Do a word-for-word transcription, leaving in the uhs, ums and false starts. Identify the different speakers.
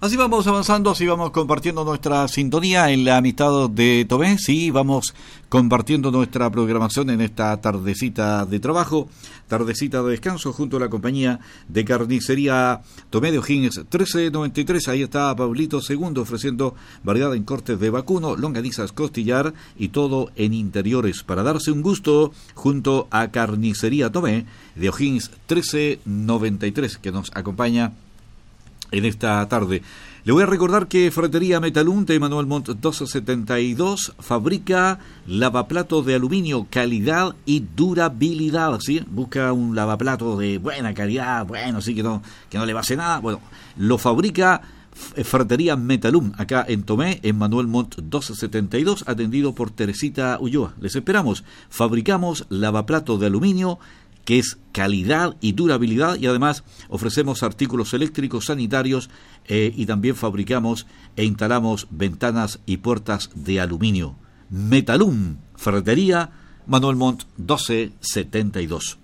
Speaker 1: Así vamos avanzando, así vamos compartiendo nuestra sintonía en la amistad de Tomé. Sí, vamos compartiendo nuestra programación en esta tardecita de trabajo, tardecita de descanso, junto a la compañía de carnicería Tomé de O'Higgins trece noventa y tres. Ahí está Pablito segundo ofreciendo variedad en cortes de vacuno, longanizas, costillar y todo en interiores para darse un gusto junto a carnicería Tomé de O'Higgins trece noventa y tres, que nos acompaña en esta tarde. Le voy a recordar que Ferretería Metalum de Manuel Montt doscientos setenta y dos fabrica lavaplatos de aluminio, calidad y durabilidad, ¿sí? Busca un lavaplato de buena calidad, bueno, sí, que no, que no le pase nada. Bueno, lo fabrica Ferretería Metalum, acá en Tomé, en Manuel Montt doscientos setenta y dos, atendido por Teresita Ulloa. Les esperamos. Fabricamos lavaplatos de aluminio, que es calidad y durabilidad, y además ofrecemos artículos eléctricos, sanitarios, eh, y también fabricamos e instalamos ventanas y puertas de aluminio. Metalum, Ferretería Manuel Montt doce setenta y dos.